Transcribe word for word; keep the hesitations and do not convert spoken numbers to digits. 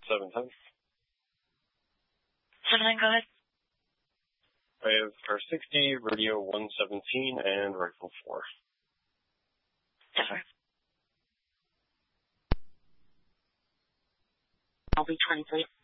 seven ten. seven nine, go ahead. I have car sixty, radio one seventeen, and rifle four. Never. I'll be twenty, please.